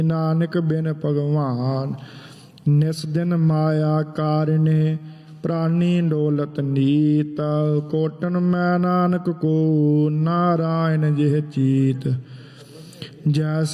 नानक बिन भगवान। निस दिन माया कारिणे प्राणी डोलत नीत। कोटन मैं नानक को नारायण जिह चीत। जैसे